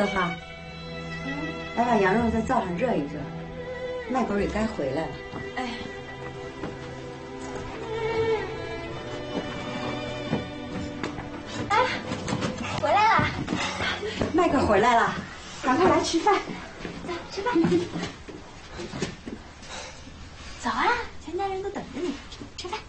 呵呵，来把羊肉在灶上热一热，麦狗也该回来了。 哎。 回来了， 麦狗回来了，赶快来吃饭。 走，吃饭。走啊，全家人都等着你，吃饭。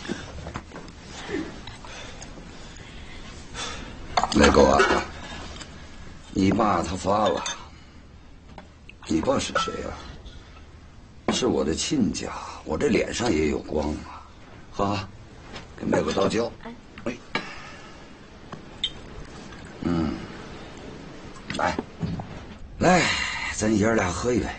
麦狗啊，你爸他发了。你爸是谁啊？是我的亲家，我这脸上也有光啊。好，给麦狗倒酒。哎。 来，咱爷俩喝一杯。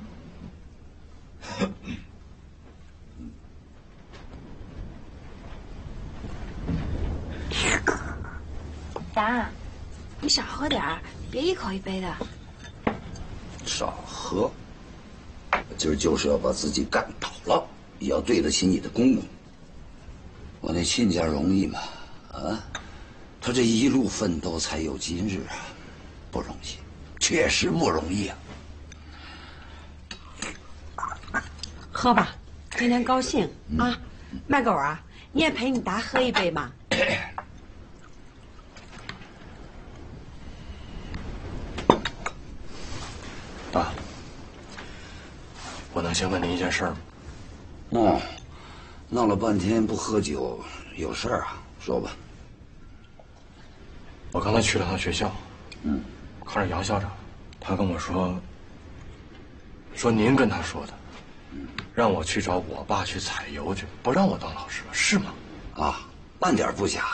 达，你少喝点儿，别一口一杯的。 少喝，今儿就是要把自己干倒了，也要对得起你的公公。我那亲家容易吗？啊，他这一路奋斗才有今日啊，不容易。 确实不容易啊！ 喝吧，今天高兴啊！麦狗啊，你也陪你达喝一杯嘛。 爸，我能先问您一件事吗？ 哦，闹了半天不喝酒，有事儿啊？说吧。 我刚才去了趟学校，看着杨校长，他跟我说您跟他说的，让我去找我爸去采油去，不让我当老师了，是吗？ 啊，半点不假。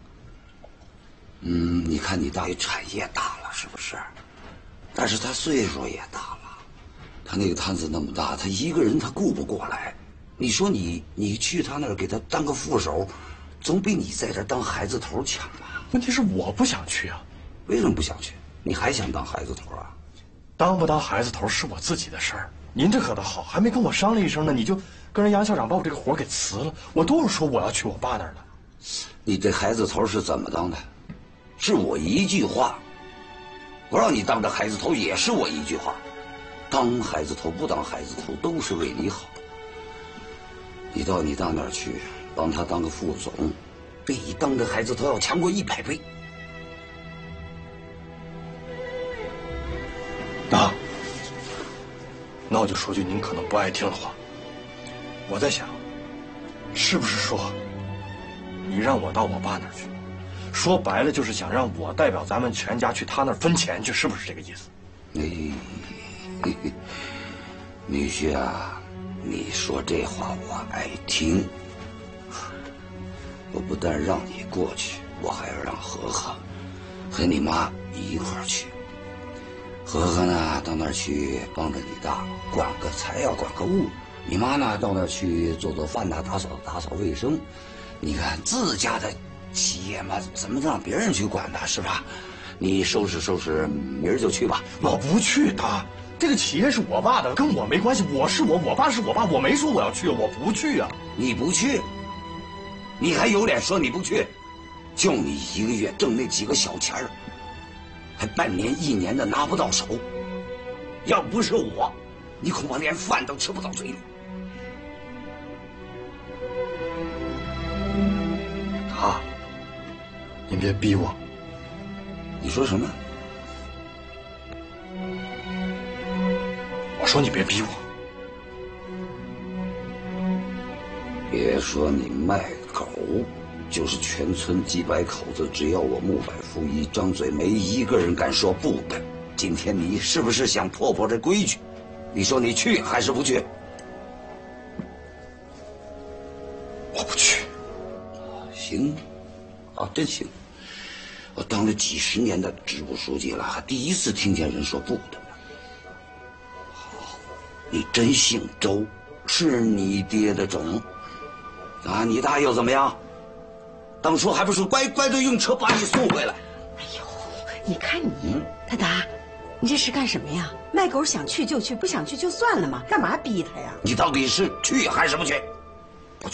你看你大爷产业大了是不是？但是他岁数也大了，他那个摊子那么大，他一个人他顾不过来。你说你去他那儿给他当个副手，总比你在这当孩子头强吧？ 问题是我不想去啊。 为什么不想去？你还想当孩子头啊？ 当不当孩子头是我自己的事儿。您这可倒好，还没跟我商量一声呢，你就跟人杨校长把我这个活给辞了。我多少说我要去我爸那儿了。 你这孩子头是怎么当的？是我一句话，我让你当这孩子头也是我一句话。当孩子头不当孩子头都是为你好。你到你大那儿去，帮他当个副总，比你当这孩子头要强过100倍。 爸，那我就说句您可能不爱听的话。我在想，是不是说你让我到我爸那儿去，说白了就是想让我代表咱们全家去他那儿分钱去，是不是这个意思？ 女婿啊，你说这话我爱听。我不但让你过去，我还要让和和和你妈一块儿去。和和呢，到那儿去帮着你大，管个财要管个物；你妈呢，到那儿去做做饭呐，打扫卫生。你看自家的企业嘛，怎么让别人去管呢？是吧？你收拾，明儿就去吧。 我不去，大，这个企业是我爸的，跟我没关系。我是我，我爸是我爸，我没说我要去，我不去啊。 你不去，你还有脸说你不去？就你一个月挣那几个小钱儿，还半年1年的拿不到手。要不是我，你恐怕连饭都吃不到嘴里。 大，您别逼我。 你说什么？ 我说你别逼我。 别说你卖狗，就是全村几百口子，只要我穆百夫一张嘴，没一个人敢说不的。今天你是不是想破这规矩？你说你去还是不去？ 我不去。 行，啊，真行。我当了几十年的支部书记了，还第一次听见人说不的。好，你真姓周，是你爹的种。啊，你大又怎么样？当初还不是乖乖的用车把你送回来？ 哎呦，你看你，他达，你这是干什么呀？卖狗想去就去，不想去就算了嘛，干嘛逼他呀？ 你到底是去还是不去？